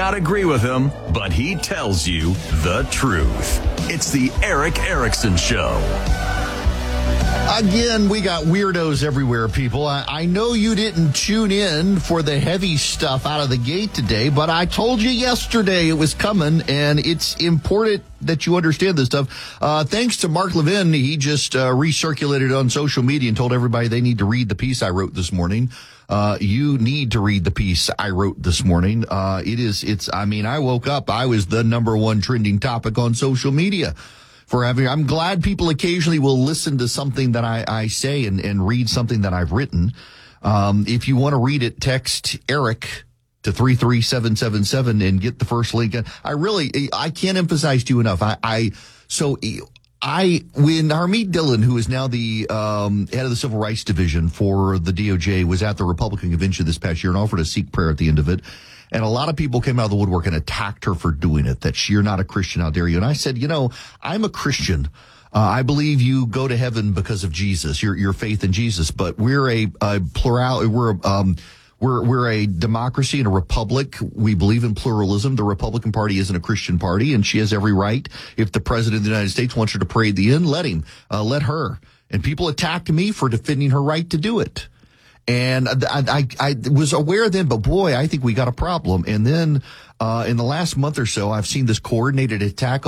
not agree with him, but he tells you the truth. It's the Eric Erickson Show. Again, we got weirdos everywhere, people. I know you didn't tune in for the heavy stuff out of the gate today, but I told you yesterday it was coming, and it's important that you understand this stuff. Thanks to Mark Levin, he just recirculated on social media and told everybody they need to read the piece I wrote this morning. You need to read the piece I wrote this morning. I woke up, I was the number one trending topic on social media. I'm glad people occasionally will listen to something that I say and read something that I've written. If you want to read it, text Eric to 33777 and get the first link. I can't emphasize to you enough. When Harmeet Dillon, who is now the head of the Civil Rights Division for the DOJ, was at the Republican convention this past year and offered a Sikh prayer at the end of it. And a lot of people came out of the woodwork and attacked her for doing it, that you're not a Christian, how dare you? And I said, I'm a Christian. I believe you go to heaven because of Jesus, your faith in Jesus. But we're a democracy and a republic. We believe in pluralism. The Republican Party isn't a Christian party, and she has every right. If the president of the United States wants her to pray at the end, let him, let her. And people attacked me for defending her right to do it. And I was aware then, but boy, I think we got a problem. And then in the last month or so, I've seen this coordinated attack